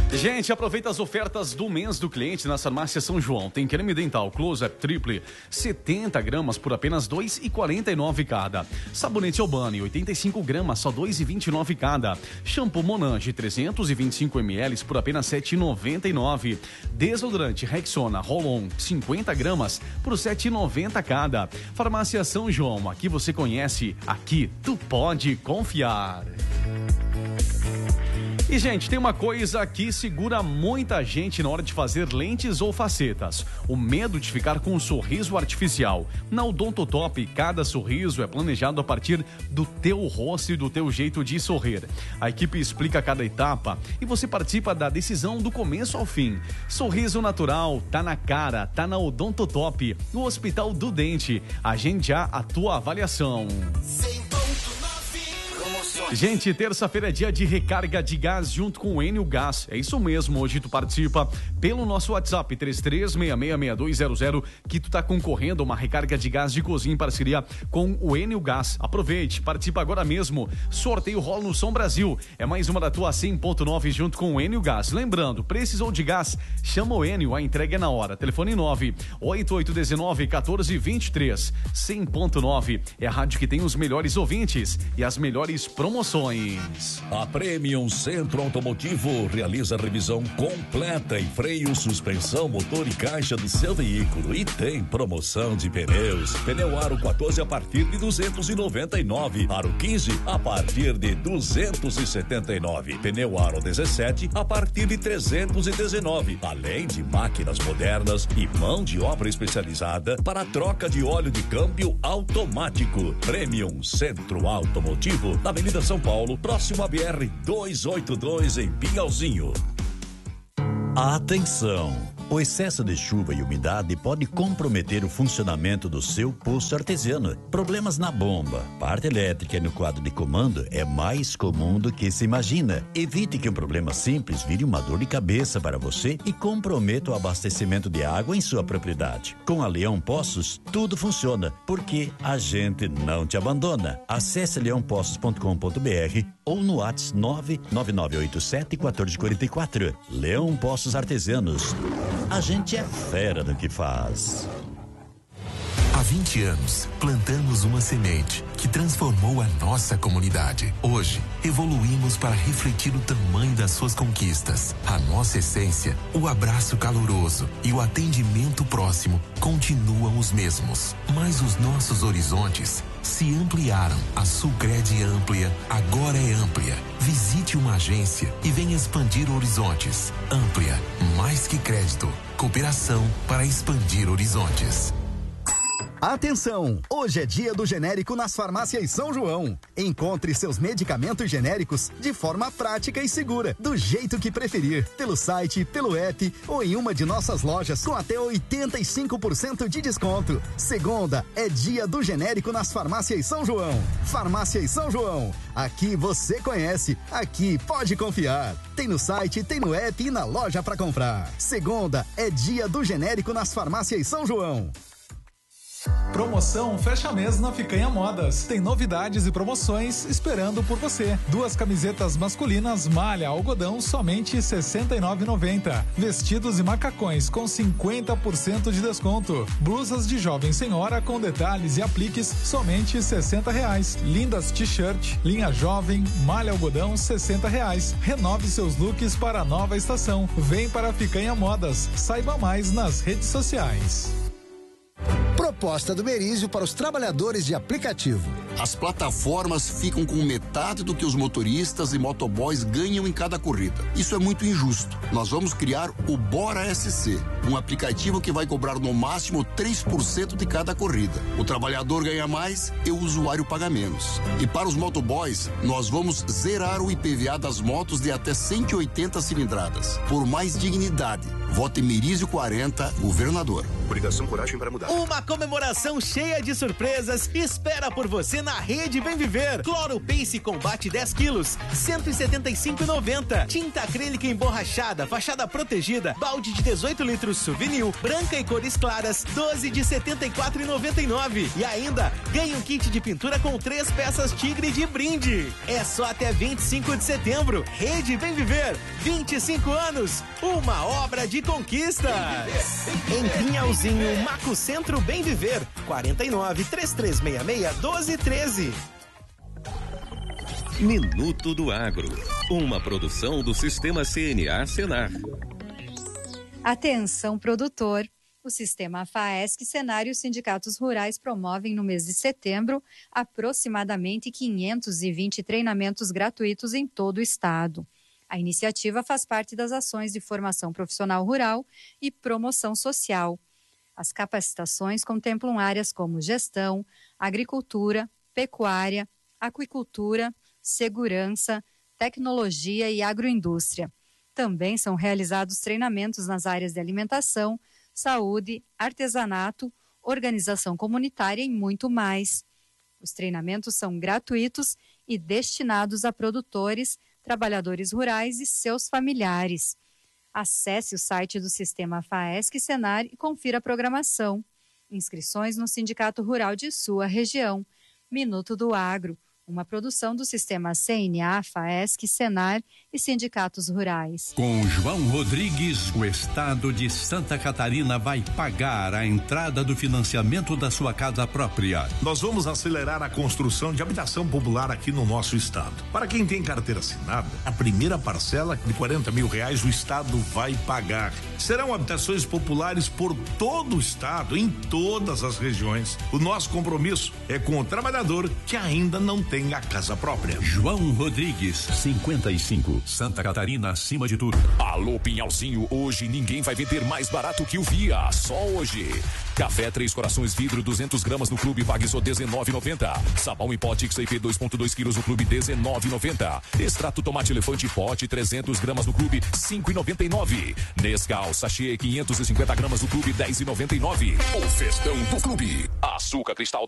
Gente, aproveita as ofertas do mês do cliente na Farmácia São João. Tem creme dental Close-Up Triple, 70 gramas por apenas R$ 2,49 cada. Sabonete Albani, 85 gramas, só R$ 2,29 cada. Shampoo Monange, 325 ml por apenas R$ 7,99. Desodorante Rexona Roll-On, 50 gramas por R$ 7,90 cada. Farmácia São João, aqui você conhece, aqui tu pode confiar. E, gente, tem uma coisa que segura muita gente na hora de fazer lentes ou facetas: o medo de ficar com um sorriso artificial. Na Odontotop, cada sorriso é planejado a partir do teu rosto e do teu jeito de sorrir. A equipe explica cada etapa e você participa da decisão do começo ao fim. Sorriso natural, tá na cara, tá na Odontotop, no Hospital do Dente. Agende já a tua avaliação. Gente, terça-feira é dia de recarga de gás junto com o Enel Gás. É isso mesmo, hoje tu participa pelo nosso WhatsApp 33666200, que tu tá concorrendo a uma recarga de gás de cozinha em parceria com o Enel Gás. Aproveite, participa agora mesmo. Sorteio rola no Som Brasil. É mais uma da tua 100.9 junto com o Enel Gás. Lembrando, precisou de gás? Chama o Enel, a entrega é na hora. Telefone 988191423. 100.9 é a rádio que tem os melhores ouvintes e as melhores promoções. A Premium Centro Automotivo realiza revisão completa em freio, suspensão, motor e caixa do seu veículo e tem promoção de pneus. Pneu Aro 14 a partir de 299, Aro 15 a partir de 279, Pneu Aro 17 a partir de 319, além de máquinas modernas e mão de obra especializada para troca de óleo de câmbio automático. Premium Centro Automotivo, na Avenida São Paulo, próximo à BR-282 em Pinhalzinho. Atenção! O excesso de chuva e umidade pode comprometer o funcionamento do seu poço artesiano. Problemas na bomba, parte elétrica e no quadro de comando é mais comum do que se imagina. Evite que um problema simples vire uma dor de cabeça para você e comprometa o abastecimento de água em sua propriedade. Com a Leão Poços, tudo funciona, porque a gente não te abandona. Acesse leãopoços.com.br ou no WhatsApp 99987-1444. Leão Poços Artesianos. A gente é fera no que faz. Há 20 anos, plantamos uma semente que transformou a nossa comunidade. Hoje, evoluímos para refletir o tamanho das suas conquistas. A nossa essência, o abraço caloroso e o atendimento próximo continuam os mesmos. Mas os nossos horizontes se ampliaram. A Sulcred Amplia agora é Amplia. Visite uma agência e venha expandir horizontes. Amplia, mais que crédito. Cooperação para expandir horizontes. Atenção! Hoje é dia do genérico nas farmácias São João. Encontre seus medicamentos genéricos de forma prática e segura, do jeito que preferir, pelo site, pelo app ou em uma de nossas lojas com até 85% de desconto. Segunda é dia do genérico nas farmácias São João. Farmácias São João. Aqui você conhece, aqui pode confiar. Tem no site, tem no app e na loja para comprar. Segunda é dia do genérico nas farmácias São João. Promoção Fecha Mês na Ficanha Modas. Tem novidades e promoções esperando por você. 2 camisetas masculinas malha algodão somente R$ 69,90. Vestidos e macacões com 50% de desconto. Blusas de jovem senhora com detalhes e apliques somente R$ 60,00. Lindas t-shirt, linha jovem, malha algodão R$ 60,00. Renove seus looks para a nova estação. Vem para a Ficanha Modas. Saiba mais nas redes sociais. Proposta do Merizio para os trabalhadores de aplicativo. As plataformas ficam com metade do que os motoristas e motoboys ganham em cada corrida. Isso é muito injusto. Nós vamos criar o Bora SC, um aplicativo que vai cobrar no máximo 3% de cada corrida. O trabalhador ganha mais e o usuário paga menos. E para os motoboys, nós vamos zerar o IPVA das motos de até 180 cilindradas. Por mais dignidade. Vote Merizio 40, governador. Coligação Coragem para Mudar. Uma comemoração cheia de surpresas espera por você na Rede Vem Viver. Cloro Pace Combate 10 quilos, R$ 175,90. Tinta acrílica emborrachada, fachada protegida, balde de 18 litros Souvenir, branca e cores claras, 12 de R$ 74,99. E ainda, Ganhe um kit de pintura com 3 peças Tigre de brinde. É só até 25 de setembro. Rede Bem Viver, 25 anos, uma obra de conquista. Em Pinhalzinho, Maco Centro Bem Viver, 49-3366-1213. Minuto do Agro, uma produção do Sistema CNA Senar. Atenção, produtor. O Sistema FAESC, Senar e os sindicatos rurais promovem no mês de setembro aproximadamente 520 treinamentos gratuitos em todo o estado. A iniciativa faz parte das ações de formação profissional rural e promoção social. As capacitações contemplam áreas como gestão, agricultura, pecuária, aquicultura, segurança, tecnologia e agroindústria. Também são realizados treinamentos nas áreas de alimentação, saúde, artesanato, organização comunitária e muito mais. Os treinamentos são gratuitos e destinados a produtores, trabalhadores rurais e seus familiares. Acesse o site do Sistema FAESC Senar e confira a programação. Inscrições no Sindicato Rural de sua região. Minuto do Agro, uma produção do Sistema CNA, FAESC, Senar e sindicatos rurais. Com João Rodrigues, o estado de Santa Catarina vai pagar a entrada do financiamento da sua casa própria. Nós vamos acelerar a construção de habitação popular aqui no nosso estado. Para quem tem carteira assinada, a primeira parcela de R$40 mil o estado vai pagar. Serão habitações populares por todo o estado, em todas as regiões. O nosso compromisso é com o trabalhador que ainda não tem a casa própria. João Rodrigues, 55, Santa Catarina acima de tudo. Alô, Pinhalzinho, hoje ninguém vai vender mais barato que o Via, só hoje. Café Três Corações vidro 200 gramas no clube, pague só R$19,90. Sabão em pote XIP 2,2 quilos no clube, R$19,90. Extrato tomate elefante pote 300 gramas no clube, R$5,99. Nescau sachê 550 gramas no clube, R$10,99. O festão do clube. Açúcar cristal